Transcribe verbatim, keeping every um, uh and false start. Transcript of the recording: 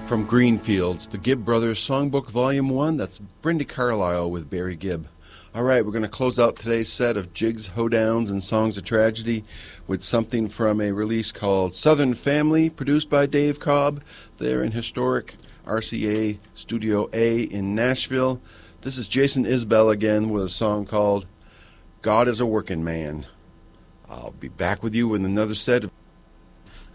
From Greenfields, the Gibb Brothers Songbook Volume one. That's Brenda Carlisle with Barry Gibb. All right, we're going to close out today's set of jigs, hoedowns, and songs of tragedy with something from a release called Southern Family, produced by Dave Cobb there in historic R C A Studio A in Nashville. This is Jason Isbell again with a song called God is a Working Man. I'll be back with you with another set of